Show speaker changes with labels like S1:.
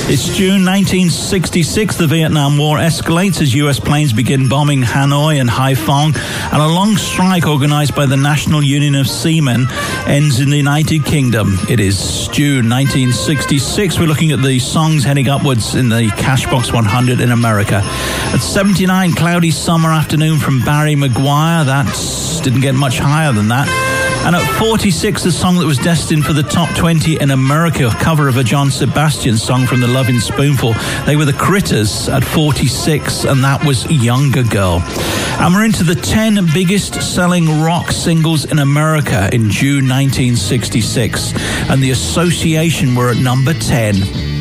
S1: It's June 1966. The Vietnam War escalates as U.S. planes begin bombing Hanoi and Haiphong, and a long strike organized by the National Union of Seamen ends in the United Kingdom. It is June 1966. We're looking at the songs heading upwards in the Cashbox 100 in America. At 79, Cloudy Summer Afternoon from Barry Maguire. That didn't get much higher than that. And at 46, the song that was destined for the top 20 in America, a cover of a John Sebastian song from the Lovin' Spoonful. They were the Critters at 46, and that was Younger Girl. And we're into the 10 biggest selling rock singles in America in June 1966. And the Association were at number 10.